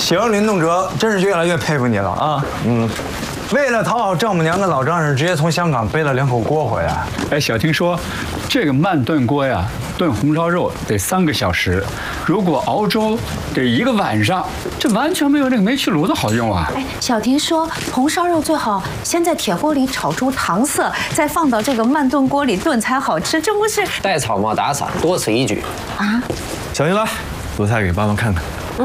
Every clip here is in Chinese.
行，林动辄，真是越来越佩服你了啊！为了讨好丈母娘跟老丈人，直接从香港背了2口锅回来。 哎，小婷说，这个慢炖锅呀，炖红烧肉得3个小时，如果熬粥得1个晚上，这完全没有那个煤气炉子好用啊！ 哎，小婷说，红烧肉最好先在铁锅里炒出糖色，再放到这个慢炖锅里炖才好吃，这不是带草帽打伞，多此一举啊？ 小婷来，做菜给爸妈看看。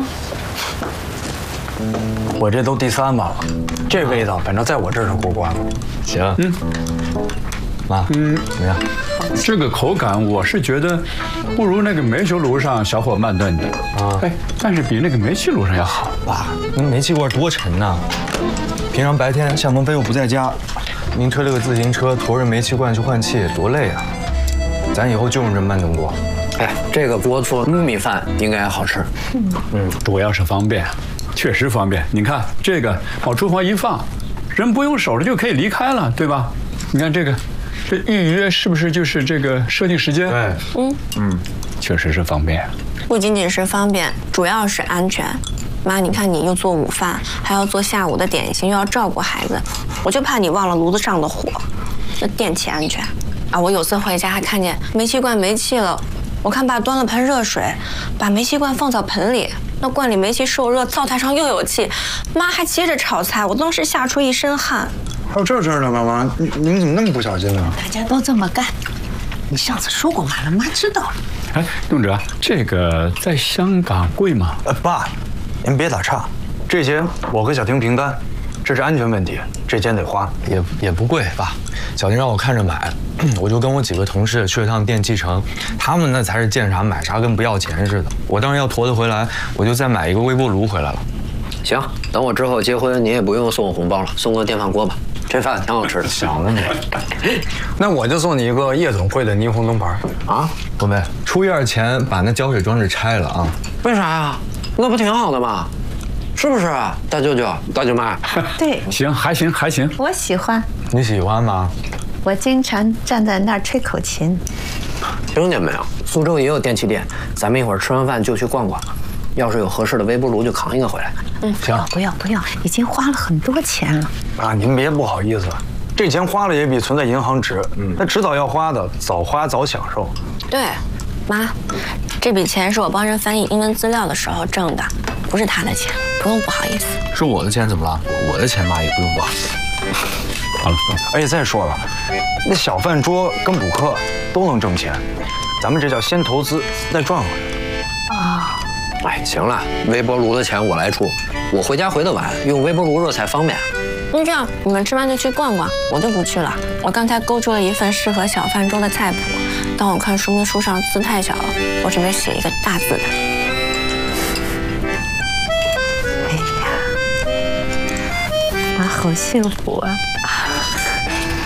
我这都第3碗了，这味道反正在我这儿是过关了。 行， 妈，怎么样？ 这个口感我是觉得不如那个煤球炉上小火慢炖的啊，哎，但是比那个煤气炉上要好。 爸，那煤气罐多沉呐！平常白天向东飞又不在家，您推了个自行车驮着煤气罐去换气，多累啊！咱以后就用这慢炖锅。 哎，这个锅做糯米饭应该好吃。 主要是方便，确实方便。你看这个往厨房一放，人不用守着就可以离开了，对吧？你看这个，这预约是不是就是这个设定时间？ 对， 确实是方便。 不仅仅是方便，主要是安全。妈，你看你又做午饭，还要做下午的点心，又要照顾孩子，我就怕你忘了炉子上的火，这电气安全啊！我有次回家还看见煤气罐没气了，我看爸端了盆热水，把煤气罐放到盆里，那罐里煤气受热，灶台上又有气，妈还接着炒菜，我当时吓出一身汗。 还有这事儿呢，妈妈，您怎么那么不小心呢？ 大家都这么干。你上次说过妈了，妈知道了。 哎，动辄，这个在香港贵吗？ 爸，您别打岔，这钱我和小婷平担，这是安全问题，这钱得花。 也不贵，爸。小婷让我看着买，我就跟我几个同事去了趟电器城，他们那才是见啥买啥，跟不要钱似的。我当然要驮得回来，我就再买一个微波炉回来了。 行，等我之后结婚，你也不用送我红包了，送个电饭锅吧。这饭挺好吃的。 想了你，那我就送你一个夜总会的霓虹灯牌啊！ 东北，初1前把那浇水装置拆了啊！ 为啥呀？那不挺好的吗？是不是啊，大舅舅、大舅妈？ 对， 行，还行还行。 我喜欢， 你喜欢吗？ 我经常站在那儿吹口琴。 听见没有？苏州也有电器店，咱们一会儿吃完饭就去逛逛。要是有合适的微波炉，就扛一个回来。 行， 不要，已经花了很多钱了。 啊，您别不好意思，这钱花了也比存在银行值。那迟早要花的，早花早享受。 对，妈，这笔钱是我帮人翻译英文资料的时候挣的，不是他的钱，不用不好意思。 是我的钱怎么了？我的钱妈也不用不好意思。 好了， 而且再说了，那小饭桌跟补课都能挣钱，咱们这叫先投资再赚回来。 啊。 哎，行了，微波炉的钱我来出，我回家回得晚，用微波炉热才方便。 那这样，你们吃完就去逛逛，我就不去了。我刚才勾出了一份适合小饭桌的菜谱，但我看说明书上字太小了，我准备写一个大字的。 哎呀，妈好幸福啊！